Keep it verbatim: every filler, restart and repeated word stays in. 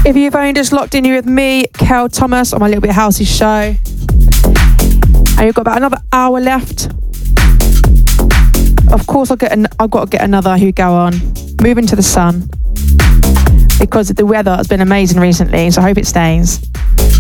If you've only just locked in, you're with me, Kel Thomas, on my Little Bit Housey show. And you've got about another hour left. Of course, I'll get an, I've got to get another Who Go on. Moving to the sun. Because the weather has been amazing recently, so I hope it stays.